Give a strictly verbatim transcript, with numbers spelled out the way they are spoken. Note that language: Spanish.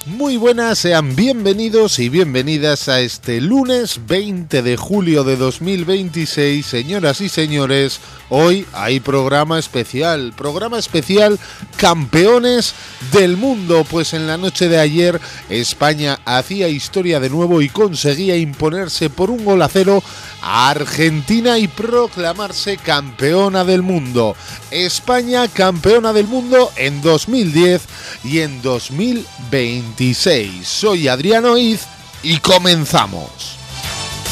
Muy buenas, sean bienvenidos y bienvenidas a este lunes veinte de julio de dos mil veintiséis. Señoras y señores, hoy hay programa especial, programa especial Campeones del Mundo, pues en la noche de ayer España hacía historia de nuevo y conseguía imponerse por un gol a cero a Argentina y proclamarse campeona del mundo. España campeona del mundo en dos mil diez y en dos mil veintiséis. Soy Adriano Iz y comenzamos.